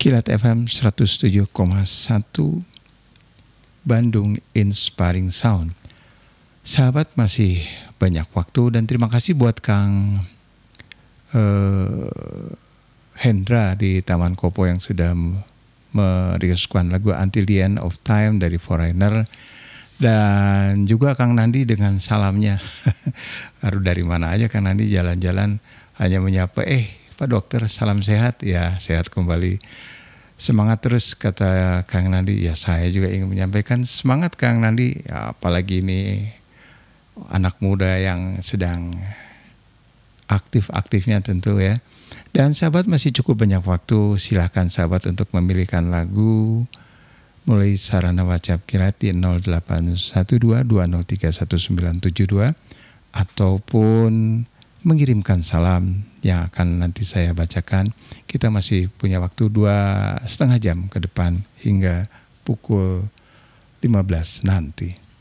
Kilat FM 107,1 Bandung Inspiring Sound. Sahabat, masih banyak waktu dan terima kasih buat Kang Hendra di Taman Kopo yang sudah meriuskan lagu Until the End of Time dari Foreigner, dan juga Kang Nandi dengan salamnya. Baru dari mana aja Kang Nandi jalan-jalan hanya menyapa, Pak Dokter, salam sehat. Ya, sehat kembali. Semangat terus, kata Kang Nandi. Ya, saya juga ingin menyampaikan semangat Kang Nandi, ya, apalagi ini anak muda yang sedang aktif-aktifnya tentu ya. Dan sahabat, masih cukup banyak waktu. Silakan sahabat untuk memilihkan lagu mulai sarana WhatsApp Kilat di 081220311972 ataupun mengirimkan salam yang akan nanti saya bacakan. Kita masih punya waktu 2,5 jam ke depan hingga pukul 15 nanti.